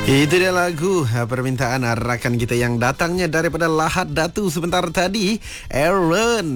Itu dia lagu permintaan rakan kita yang datangnya daripada Lahad Datu sebentar tadi, Aaron.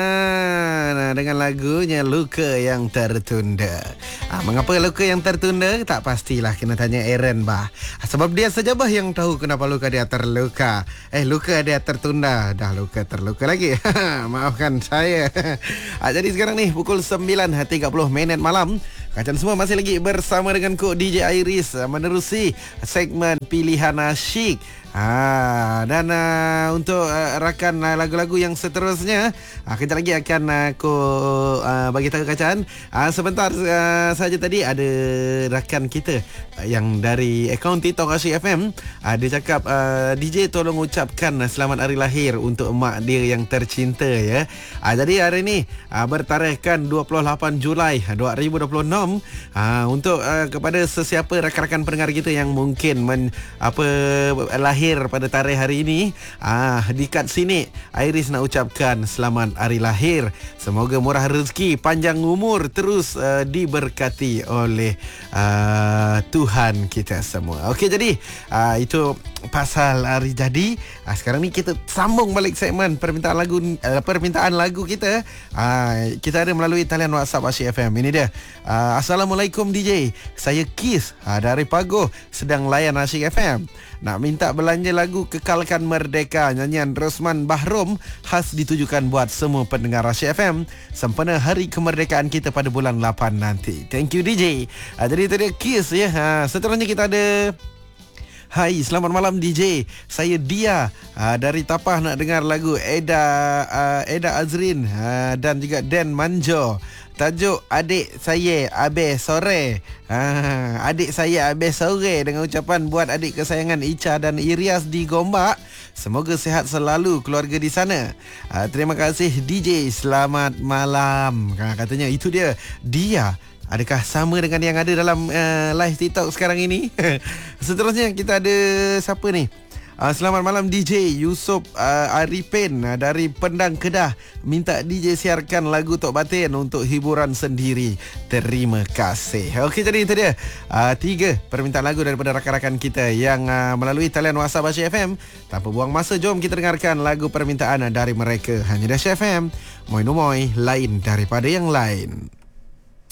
Dengan lagunya Luka Yang Tertunda. Mengapa luka yang tertunda? Tak pastilah, kena tanya Aaron bah. Sebab dia saja bah yang tahu kenapa luka dia terluka. Luka dia tertunda. Dah luka terluka lagi. Maafkan saya. Jadi sekarang ni pukul 9.30 malam. Kacang semua masih lagi bersama dengan Kok DJ Iris menerusi segmen Pilihan Asyik. Dan untuk rakan lagu-lagu yang seterusnya, kejap lagi akan aku bagi tahu Kacang. Sebentar saja tadi ada rakan kita yang dari akaun TikTok Asyik FM. Dia cakap, DJ tolong ucapkan selamat hari lahir untuk emak dia yang tercinta ya. Jadi hari ini bertarikhkan 28 Julai 2026. Untuk kepada sesiapa rakan-rakan pendengar kita yang mungkin lahir pada tarikh hari ini, dekat sini Iris nak ucapkan selamat hari lahir. Semoga murah rezeki, panjang umur, terus diberkati oleh Tuhan kita semua. Okey, jadi itu pasal hari jadi. Sekarang ni kita sambung balik segmen permintaan lagu kita. Kita ada melalui talian WhatsApp Asyik FM. Ini dia. Assalamualaikum DJ, saya Kis dari Pagoh, sedang layan Asyik FM. Nak minta belanja lagu Kekalkan Merdeka, nyanyian Rosman Bahrom, khas ditujukan buat semua pendengar Asyik FM sempena hari kemerdekaan kita pada bulan 8 nanti. Thank you DJ. Jadi itu dia Kis ya. Seterusnya kita ada, hai, selamat malam DJ. Saya Dia dari Tapah, nak dengar lagu Eda Azrin dan juga Dan Manjo. Tajuk Adik Saya Abe Sore. Adik Saya Abe Sore, dengan ucapan buat adik kesayangan Ica dan Irias di Gombak. Semoga sihat selalu keluarga di sana. Terima kasih DJ. Selamat malam. Katanya itu dia Dia. Adakah sama dengan yang ada dalam live TikTok sekarang ini? Seterusnya kita ada siapa ni? Selamat malam DJ Yusof Arifin dari Pendang Kedah, minta DJ siarkan lagu Tok Batin untuk hiburan sendiri. Terima kasih. Okey, jadi itu dia 3 permintaan lagu daripada rakan-rakan kita yang melalui talian WhatsApp Asyik FM. Tanpa buang masa, jom kita dengarkan lagu permintaan dari mereka hanya di Asyik FM. Moi Numoy, lain daripada yang lain.